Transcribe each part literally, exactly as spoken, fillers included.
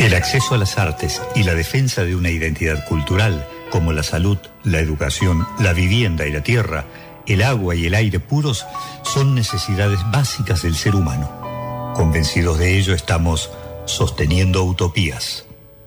El acceso a las artes y la defensa de una identidad cultural, como la salud, la educación, la vivienda y la tierra, el agua y el aire puros, son necesidades básicas del ser humano. Convencidos de ello, estamos sosteniendo utopías.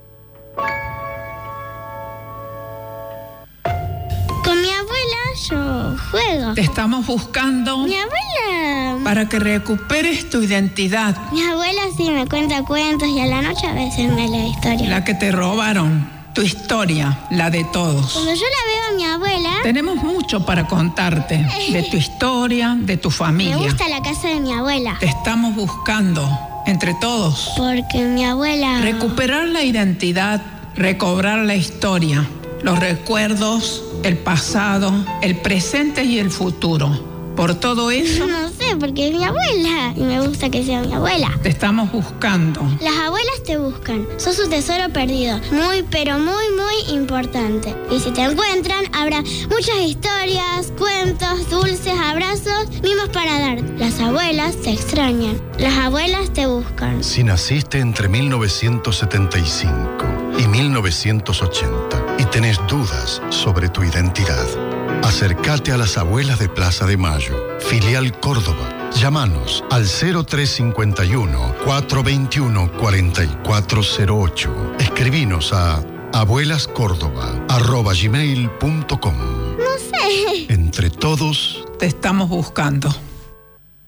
Con mi abuela yo juego. Te estamos buscando. Mi abuela... Para que recuperes tu identidad. Mi abuela sí me cuenta cuentos y a la noche a veces me lee historias. La que te robaron. Tu historia, la de todos. Cuando yo la veo a mi abuela... Tenemos mucho para contarte. De tu historia, de tu familia. Me gusta la casa de mi abuela. Te estamos buscando, entre todos. Porque mi abuela... Recuperar la identidad, recobrar la historia, los recuerdos, el pasado, el presente y el futuro. Por todo eso... No sé, porque es mi abuela y me gusta que sea mi abuela. Te estamos buscando. Las abuelas te buscan. Sos un tesoro perdido. Muy, pero muy, muy importante. Y si te encuentran, habrá muchas historias, cuentos, dulces, abrazos, mimos para dar. Las abuelas te extrañan. Las abuelas te buscan. Si naciste entre mil novecientos setenta y cinco y mil novecientos ochenta y tenés dudas sobre tu identidad, acércate a las abuelas de Plaza de Mayo, filial Córdoba. Llámanos al cero tres cinco uno, cuatro dos uno, cuatro cuatro cero ocho. Escribinos a abuelascórdoba arroba gmail punto com. No sé. Entre todos te estamos buscando.